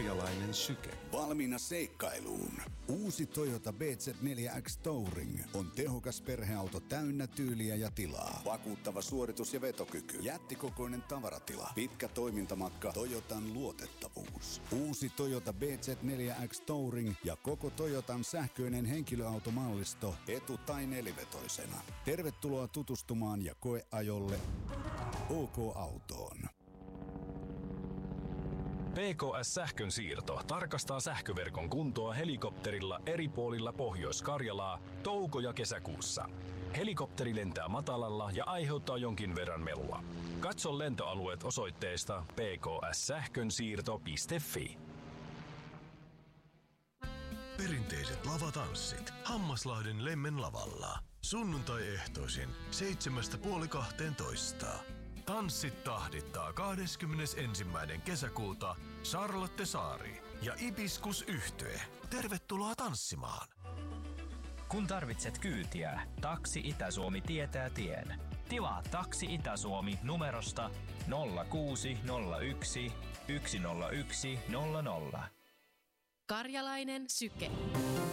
Karjalainen syke. Valmiina seikkailuun. Uusi Toyota BZ4X Touring on tehokas perheauto täynnä tyyliä ja tilaa. Vakuuttava suoritus ja vetokyky. Jättikokoinen tavaratila. Pitkä toimintamatka. Toyotan luotettavuus. Uusi Toyota BZ4X Touring ja koko Toyotan sähköinen henkilöautomallisto etu- tai nelivetoisena. Tervetuloa tutustumaan ja koeajolle OK-autoon. PKS Sähkönsiirto tarkastaa sähköverkon kuntoa helikopterilla eri puolilla Pohjois-Karjalaa touko- ja kesäkuussa. Helikopteri lentää matalalla ja aiheuttaa jonkin verran melua. Katso lentoalueet osoitteesta pkssähkönsiirto.fi. Perinteiset lavatanssit Hammaslahden Lemmen lavalla. Sunnuntai-ehtoisin 7:30–12. Tanssit tahdittaa 21. kesäkuuta Charlotte Saari ja Ibiskus Yhtye. Tervetuloa tanssimaan! Kun tarvitset kyytiä, Taksi Itä-Suomi tietää tien. Tilaa Taksi Itä-Suomi numerosta 0601 101 00. Karjalainen syke.